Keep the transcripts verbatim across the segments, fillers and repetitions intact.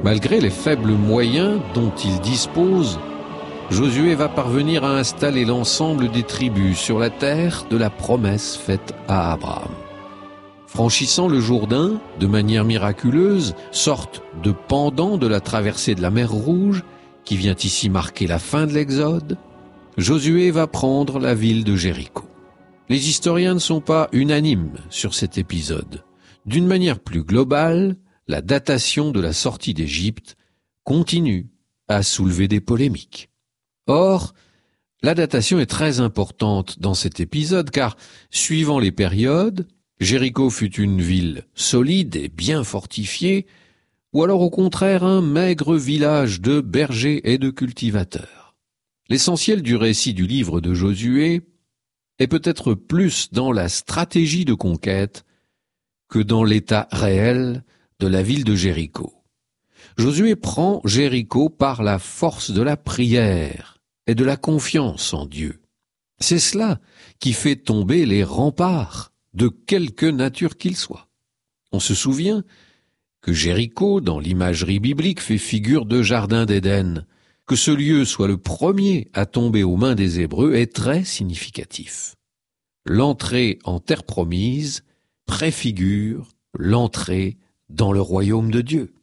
Malgré les faibles moyens dont il dispose, Josué va parvenir à installer l'ensemble des tribus sur la terre de la promesse faite à Abraham. Franchissant le Jourdain de manière miraculeuse, sorte de pendant de la traversée de la mer Rouge, qui vient ici marquer la fin de l'Exode, Josué va prendre la ville de Jéricho. Les historiens ne sont pas unanimes sur cet épisode. D'une manière plus globale, la datation de la sortie d'Égypte continue à soulever des polémiques. Or, la datation est très importante dans cet épisode car, suivant les périodes, Jéricho fut une ville solide et bien fortifiée, ou alors au contraire un maigre village de bergers et de cultivateurs. L'essentiel du récit du livre de Josué est peut-être plus dans la stratégie de conquête que dans l'état réel de la ville de Jéricho. Josué prend Jéricho par la force de la prière et de la confiance en Dieu. C'est cela qui fait tomber les remparts, de quelque nature qu'ils soient. On se souvient que Jéricho, dans l'imagerie biblique, fait figure de jardin d'Éden. Que ce lieu soit le premier à tomber aux mains des Hébreux est très significatif. L'entrée en terre promise préfigure l'entrée dans le royaume de Dieu.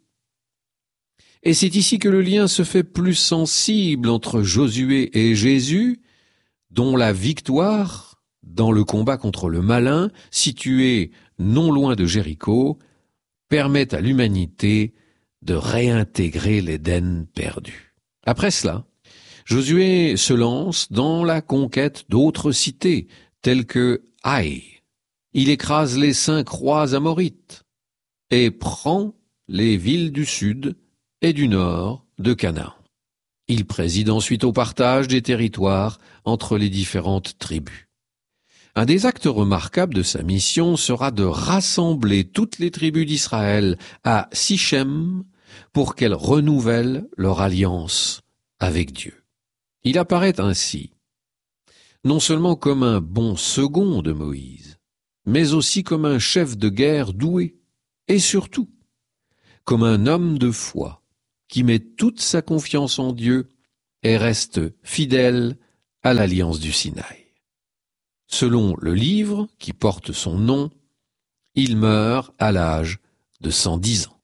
Et c'est ici que le lien se fait plus sensible entre Josué et Jésus, dont la victoire dans le combat contre le malin, situé non loin de Jéricho, permet à l'humanité de réintégrer l'Éden perdu. Après cela, Josué se lance dans la conquête d'autres cités, telles que Haï. Il écrase les cinq rois amorites et prend les villes du sud et du nord de Canaan. Il préside ensuite au partage des territoires entre les différentes tribus. Un des actes remarquables de sa mission sera de rassembler toutes les tribus d'Israël à Sichem pour qu'elles renouvellent leur alliance avec Dieu. Il apparaît ainsi, non seulement comme un bon second de Moïse, mais aussi comme un chef de guerre doué, et surtout, comme un homme de foi qui met toute sa confiance en Dieu et reste fidèle à l'alliance du Sinaï. Selon le livre qui porte son nom, il meurt à l'âge de cent dix ans.